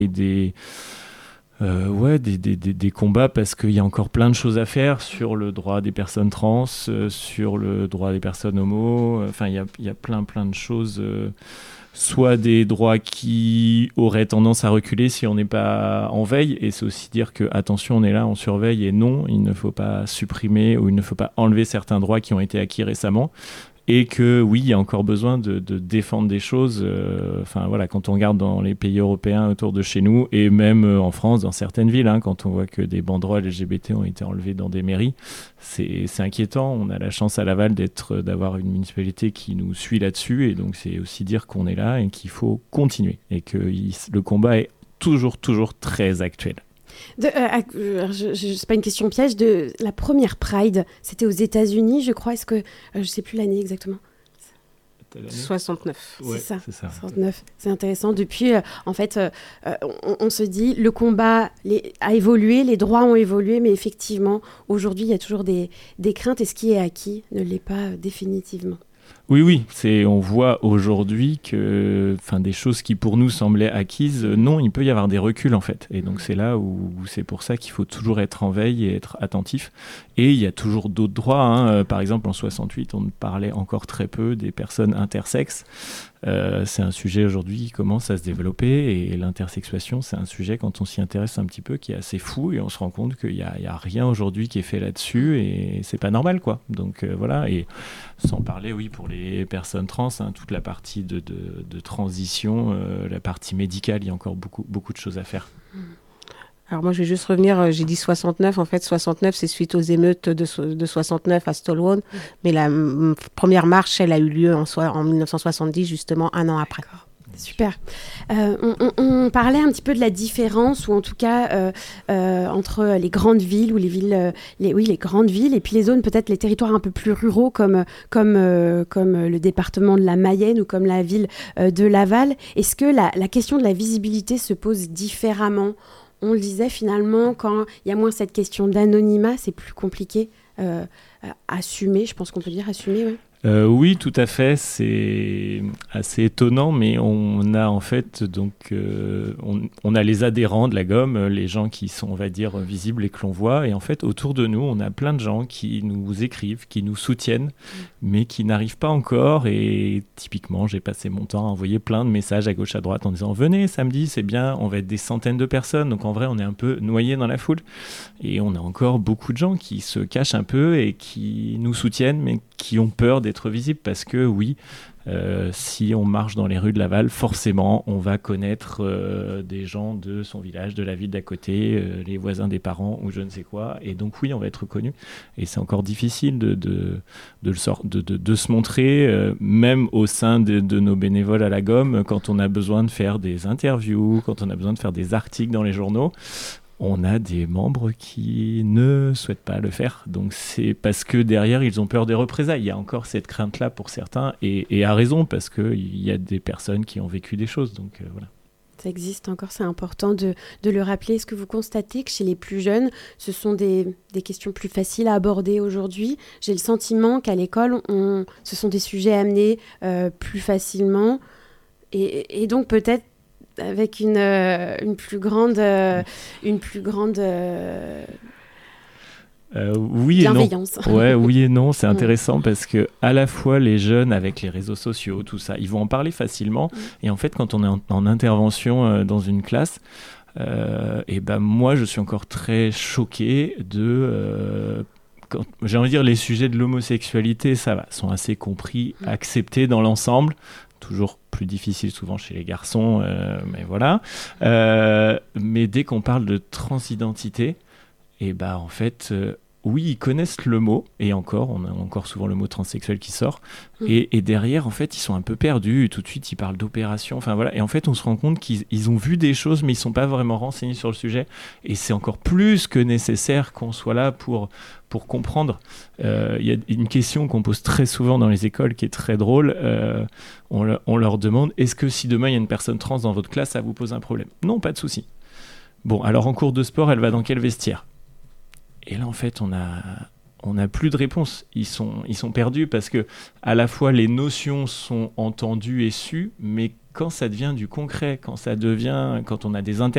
et des combats parce qu'il y a encore plein de choses à faire sur le droit des personnes trans, sur le droit des personnes homo. Enfin, il y a plein de choses. Soit des droits qui auraient tendance à reculer si on n'est pas en veille, et c'est aussi dire que attention, on est là, on surveille, et non, il ne faut pas supprimer ou il ne faut pas enlever certains droits qui ont été acquis récemment. Et que oui, il y a encore besoin de défendre des choses. Enfin voilà, quand on regarde dans les pays européens autour de chez nous, et même en France, dans certaines villes, quand on voit que des banderoles LGBT ont été enlevées dans des mairies, c'est inquiétant. On a la chance à Laval d'avoir une municipalité qui nous suit là-dessus, et donc c'est aussi dire qu'on est là et qu'il faut continuer, et que le combat est toujours très actuel. C'est pas une question piège. De la première Pride, c'était aux États-Unis, je crois. Est-ce que je sais plus l'année exactement. 69. Ouais, c'est ça. 69. C'est intéressant. Depuis, en fait, on se dit le combat a évolué, les droits ont évolué, mais effectivement, aujourd'hui, il y a toujours des craintes, et ce qui est acquis ne l'est pas définitivement. Oui, on voit aujourd'hui que des choses qui pour nous semblaient acquises, non, il peut y avoir des reculs en fait. Et donc c'est là où c'est pour ça qu'il faut toujours être en veille et être attentif. Et il y a toujours d'autres droits. Par exemple, en 68, on parlait encore très peu des personnes intersexes. C'est un sujet aujourd'hui qui commence à se développer, et l'intersexuation, c'est un sujet, quand on s'y intéresse un petit peu, qui est assez fou, et on se rend compte qu'il y a rien aujourd'hui qui est fait là-dessus, et c'est pas normal, quoi. Donc voilà, et sans parler, oui, pour les personnes trans, toute la partie de transition, la partie médicale, il y a encore beaucoup de choses à faire. Alors moi, je vais juste revenir, j'ai dit 69. En fait, 69, c'est suite aux émeutes de 69 à Stonewall. Mais la première marche, elle a eu lieu en 1970, justement, un an après. D'accord. Super. On parlait un petit peu de la différence, ou en tout cas entre les grandes villes, ou les villes, les grandes villes, et puis les zones, peut-être les territoires un peu plus ruraux, comme le département de la Mayenne, ou comme la ville de Laval. Est-ce que la question de la visibilité se pose différemment ? On le disait, finalement, quand il y a moins cette question d'anonymat, c'est plus compliqué à assumer. Je pense qu'on peut dire assumer, oui. Oui, tout à fait. C'est assez étonnant, mais on a en fait on a les adhérents de la gomme, les gens qui sont, on va dire, visibles et que l'on voit. Et en fait, autour de nous, on a plein de gens qui nous écrivent, qui nous soutiennent, mais qui n'arrivent pas encore. Et typiquement, j'ai passé mon temps à envoyer plein de messages à gauche à droite en disant « Venez samedi, c'est bien, on va être des centaines de personnes. » Donc en vrai, on est un peu noyé dans la foule. Et on a encore beaucoup de gens qui se cachent un peu et qui nous soutiennent, mais qui ont peur d'être visibles, parce que oui, si on marche dans les rues de Laval, forcément on va connaître des gens de son village, de la ville d'à côté, les voisins des parents ou je ne sais quoi, et donc oui, on va être reconnu, et c'est encore difficile de se montrer, même au sein de nos bénévoles à la gomme, quand on a besoin de faire des interviews, quand on a besoin de faire des articles dans les journaux. On a des membres qui ne souhaitent pas le faire. Donc c'est parce que derrière, ils ont peur des représailles. Il y a encore cette crainte-là pour certains, et à raison, parce qu'il y a des personnes qui ont vécu des choses. Donc voilà. Ça existe encore, c'est important de le rappeler. Est-ce que vous constatez que chez les plus jeunes, ce sont des questions plus faciles à aborder aujourd'hui ? J'ai le sentiment qu'à l'école, ce sont des sujets amenés plus facilement, et donc peut-être avec une plus grande oui bienveillance. Et non. Ouais, oui et non, c'est intéressant parce que à la fois les jeunes, avec les réseaux sociaux, tout ça, ils vont en parler facilement. Et en fait, quand on est en intervention dans une classe, et moi, je suis encore très choqué j'ai envie de dire, les sujets de l'homosexualité, ça va, sont assez compris, acceptés dans l'ensemble. Toujours plus difficile souvent chez les garçons, mais voilà. Mais dès qu'on parle de transidentité, en fait, oui, ils connaissent le mot, et encore, on a encore souvent le mot transsexuel qui sort, et derrière, en fait, ils sont un peu perdus, et tout de suite, ils parlent d'opération, enfin voilà, et en fait, on se rend compte qu'ils ont vu des choses, mais ils ne sont pas vraiment renseignés sur le sujet, et c'est encore plus que nécessaire qu'on soit là pour comprendre. Il y a une question qu'on pose très souvent dans les écoles qui est très drôle. On leur demande, est-ce que si demain il y a une personne trans dans votre classe, ça vous pose un problème ? Non, pas de souci. Bon, alors en cours de sport, elle va dans quel vestiaire ? Et là, en fait, on a plus de réponse. Ils sont perdus, parce que à la fois les notions sont entendues et sues, mais quand ça devient du concret, quand on a des